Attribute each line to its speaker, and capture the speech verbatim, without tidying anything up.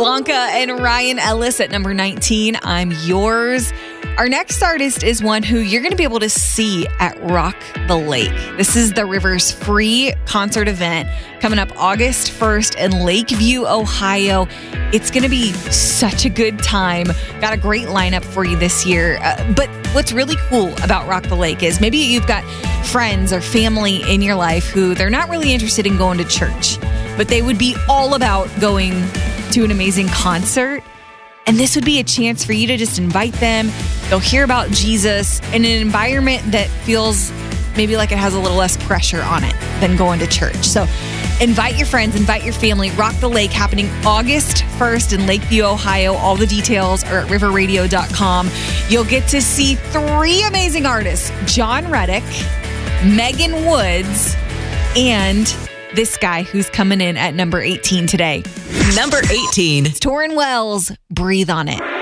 Speaker 1: Blanca and Ryan Ellis at number nineteen, I'm Yours. Our next artist is one who you're going to be able to see at Rock the Lake. This is the River's free concert event coming up August first in Lakeview, Ohio. It's going to be such a good time. Got a great lineup for you this year. Uh, but what's really cool about Rock the Lake is maybe you've got friends or family in your life who they're not really interested in going to church, but they would be all about going to an amazing concert. And this would be a chance for you to just invite them. They'll hear about Jesus in an environment that feels maybe like it has a little less pressure on it than going to church. So invite your friends, invite your family. Rock the Lake happening August first in Lakeview, Ohio. All the details are at river radio dot com. You'll get to see three amazing artists, John Reddick, Megan Woods, and this guy who's coming in at number eighteen today.
Speaker 2: Number eighteen.
Speaker 1: Torrin Wells, Breathe on It.